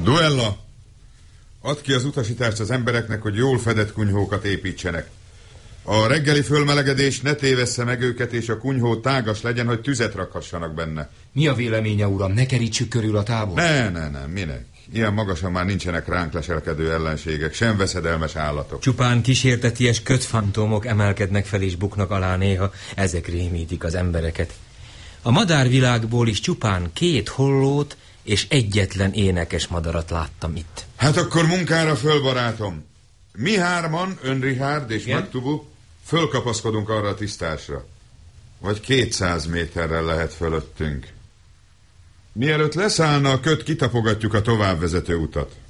Duella, add ki az utasítást az embereknek, hogy jól fedett kunyhókat építsenek. A reggeli fölmelegedés ne tévessze meg őket, és a kunyhó tágas legyen, hogy tüzet rakhassanak benne. Mi a véleménye, uram? Ne kerítsük körül a tábort? Nem, minek? Ilyen magasan már nincsenek ránk leselkedő ellenségek, sem veszedelmes állatok. Csupán kísérteties kötfantómok emelkednek fel és buknak alá néha, ezek rémítik az embereket. A madárvilágból is csupán 2 hollót és egyetlen énekes madarat láttam itt. Hát akkor munkára föl, barátom. Mi 3-an, ön Richard és Magtubu, fölkapaszkodunk arra a tisztásra. Vagy 200 méterrel lehet fölöttünk. Mielőtt leszállna a köt, kitapogatjuk a továbbvezető utat.